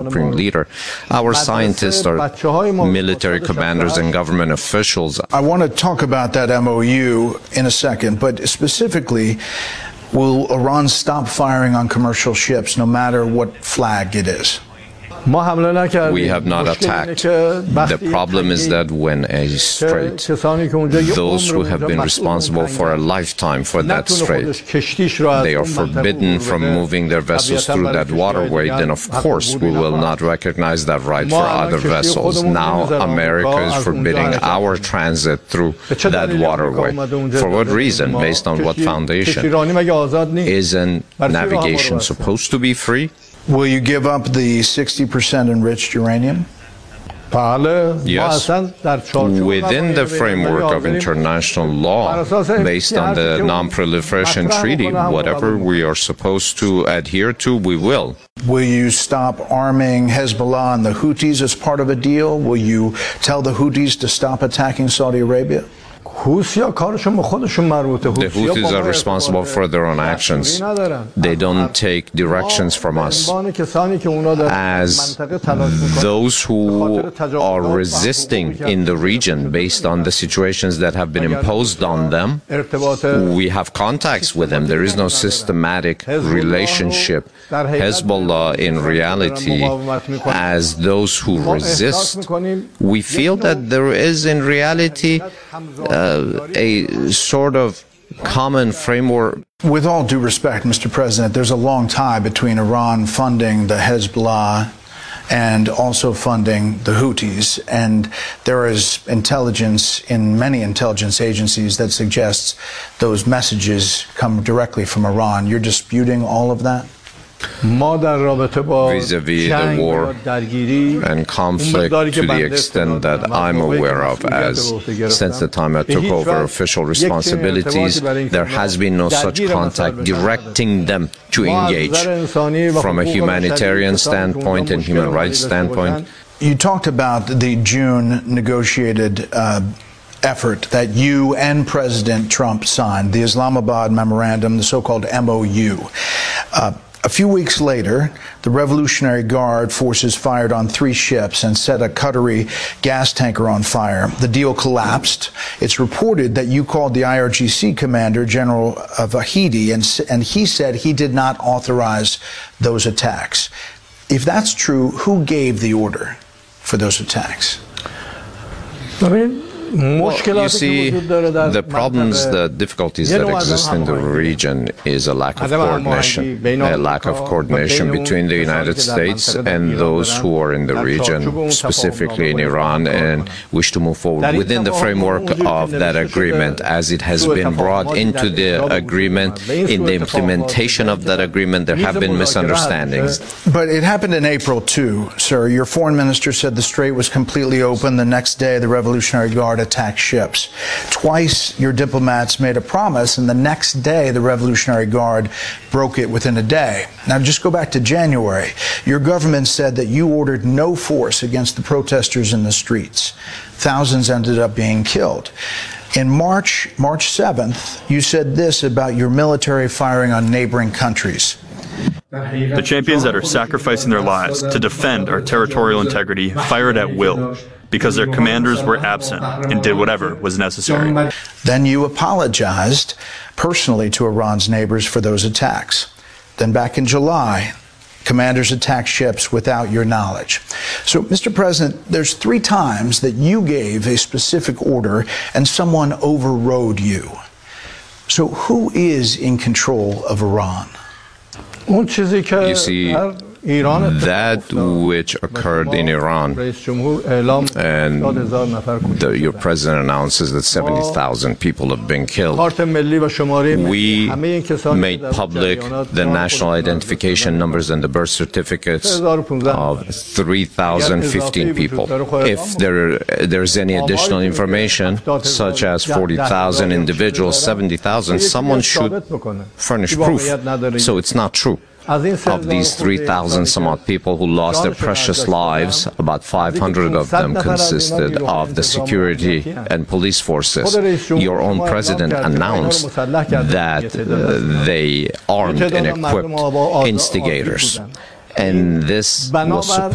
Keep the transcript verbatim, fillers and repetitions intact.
supreme leader. Our scientists are military commanders and government officials. I want to talk about that M O U in a second, but specifically, will Iran stop firing on commercial ships no matter what flag it is? We have not attacked. The problem is that when a strait, those who have been responsible for a lifetime for that strait, they are forbidden from moving their vessels through that waterway, then of course we will not recognize that right for other vessels. Now America is forbidding our transit through that waterway. For what reason? Based on what foundation? Isn't navigation supposed to be free? Will you give up the sixty percent enriched uranium? Yes. Within the framework of international law, based on the Non-Proliferation Treaty, whatever we are supposed to adhere to, we will. Will you stop arming Hezbollah and the Houthis as part of a deal? Will you tell the Houthis to stop attacking Saudi Arabia? The Houthis are responsible for their own actions. They don't take directions from us. As those who are resisting in the region based on the situations that have been imposed on them, we have contacts with them. There is no systematic relationship. Hezbollah, in reality, as those who resist, we feel that there is, in reality, uh, a sort of common framework. With all due respect, Mister President, there's a long tie between Iran funding the Hezbollah and also funding the Houthis, and there is intelligence in many intelligence agencies that suggests those messages come directly from Iran. You're disputing all of that? Vis-a-vis the war and conflict, to the extent that I'm aware of, as since the time I took over official responsibilities, there has been no such contact directing them to engage from a humanitarian standpoint and human rights standpoint. You talked about the June negotiated uh, effort that you and President Trump signed, the Islamabad Memorandum, the so-called M O U. Uh, A few weeks later, the Revolutionary Guard forces fired on three ships and set a Qatari gas tanker on fire. The deal collapsed. It's reported that you called the I R G C commander, General Vahidi, and, and he said he did not authorize those attacks. If that's true, who gave the order for those attacks? I mean, Well, you see, the problems, the difficulties that exist in the region is a lack of coordination, a lack of coordination between the United States and those who are in the region, specifically in Iran, and wish to move forward within the framework of that agreement as it has been brought into the agreement. In the implementation of that agreement, there have been misunderstandings. But it happened in April, too, sir. Your foreign minister said the strait was completely open. The next day, the Revolutionary Guard attack ships. Twice your diplomats made a promise, and the next day the Revolutionary Guard broke it within a day. Now just go back to January. Your government said that you ordered no force against the protesters in the streets. Thousands ended up being killed. In March, March seventh, you said this about your military firing on neighboring countries. The champions that are sacrificing their lives to defend our territorial integrity fired at will, because their commanders were absent and did whatever was necessary. Then you apologized personally to Iran's neighbors for those attacks. Then back in July, commanders attacked ships without your knowledge. So, Mister President, there's three times that you gave a specific order and someone overrode you. So who is in control of Iran? You see, that which occurred in Iran, and the, your president announces that seventy thousand people have been killed. We made public the national identification numbers and the birth certificates of three thousand fifteen people. If there there's any additional information, such as forty thousand individuals, seventy thousand, someone should furnish proof. So it's not true. Of these three thousand some odd people who lost their precious lives, about five hundred of them consisted of the security and police forces. Your own president announced that uh, they armed and equipped instigators. And this was